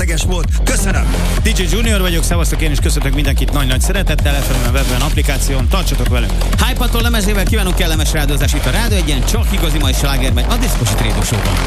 felesleges volt. Köszönöm! DJ Junior vagyok, szevasztok, én is köszöntök mindenkit nagy-nagy szeretettel, FM-en, webben, applikáción, tartsatok velünk! Hype-attól lemezével kívánunk kellemes rádozást itt a Rádió Egyen, csak igazi mai sláger megy a Diszkosi Trédó Show-ban.